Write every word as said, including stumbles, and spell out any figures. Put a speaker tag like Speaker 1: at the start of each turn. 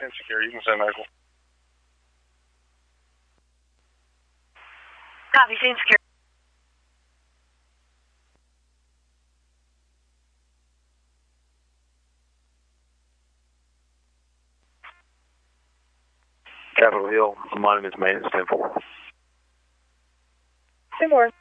Speaker 1: Insecure, you can send medical.
Speaker 2: Copy, Insecure.
Speaker 3: Capitol Hill, Monument Maintenance ten four.
Speaker 2: ten four.